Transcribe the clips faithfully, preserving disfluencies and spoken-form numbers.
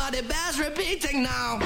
but it bears repeating now.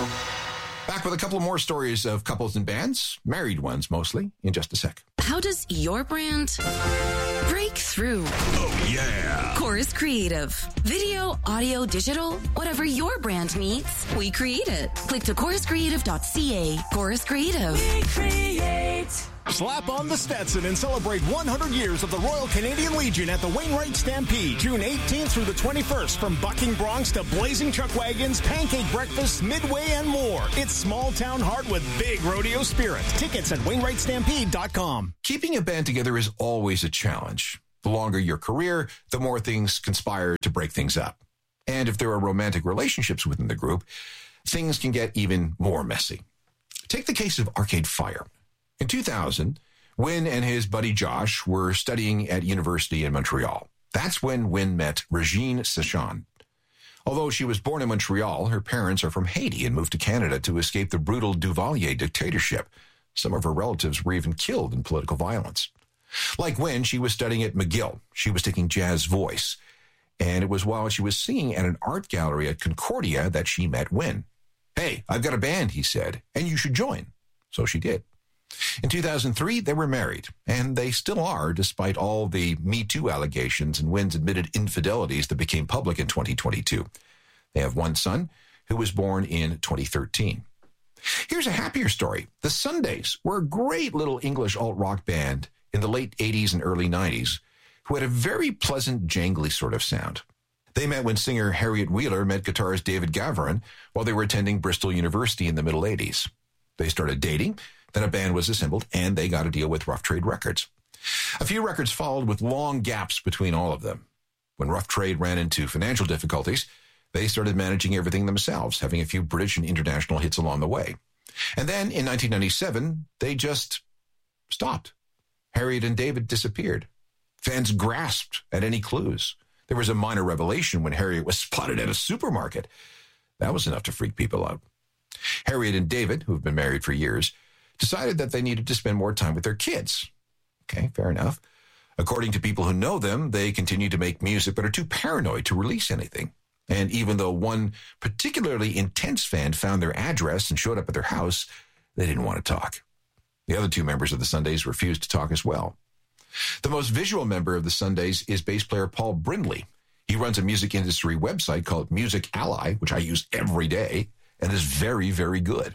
Back with a couple more stories of couples and bands, married ones mostly, in just a sec. How does your brand break through? Oh, yeah. Chorus Creative. Video, audio, digital, whatever your brand needs, we create it. Click to chorus creative dot c a. Chorus Creative. We create. Slap on the Stetson and celebrate one hundred years of the Royal Canadian Legion at the Wainwright Stampede, June eighteenth through the twenty-first. From bucking broncs to blazing chuck wagons, pancake breakfasts, midway, and more. It's small town heart with big rodeo spirit. Tickets at wainwright stampede dot com. Keeping a band together is always a challenge. The longer your career, the more things conspire to break things up. And if there are romantic relationships within the group, things can get even more messy. Take the case of Arcade Fire. In two thousand, Wynn and his buddy Josh were studying at university in Montreal. That's when Wynn met Regine Sachon. Although she was born in Montreal, her parents are from Haiti and moved to Canada to escape the brutal Duvalier dictatorship. Some of her relatives were even killed in political violence. Like Wynn, she was studying at McGill. She was taking jazz voice. And it was while she was singing at an art gallery at Concordia that she met Wynn. "Hey, I've got a band," he said, "and you should join." So she did. In two thousand three, they were married, and they still are, despite all the Me Too allegations and Wynn's admitted infidelities that became public in twenty twenty-two. They have one son who was born in twenty thirteen. Here's a happier story. The Sundays were a great little English alt-rock band in the late eighties and early nineties who had a very pleasant, jangly sort of sound. They met when singer Harriet Wheeler met guitarist David Gavarin while they were attending Bristol University in the middle eighties. They started dating. Then a band was assembled, and they got a deal with Rough Trade Records. A few records followed with long gaps between all of them. When Rough Trade ran into financial difficulties, they started managing everything themselves, having a few British and international hits along the way. And then, in nineteen ninety-seven, they just stopped. Harriet and David disappeared. Fans grasped at any clues. There was a minor revelation when Harriet was spotted at a supermarket. That was enough to freak people out. Harriet and David, who have been married for years, decided that they needed to spend more time with their kids. Okay, fair enough. According to people who know them, they continue to make music but are too paranoid to release anything. And even though one particularly intense fan found their address and showed up at their house, they didn't want to talk. The other two members of the Sundays refused to talk as well. The most visual member of the Sundays is bass player Paul Brindley. He runs a music industry website called Music Ally, which I use every day, and is very, very good.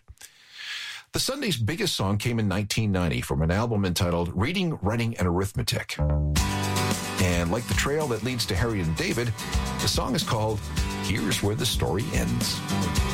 The Sundays' biggest song came in nineteen ninety from an album entitled Reading, Writing, and Arithmetic. And like the trail that leads to Harriet and David, the song is called Here's Where the Story Ends.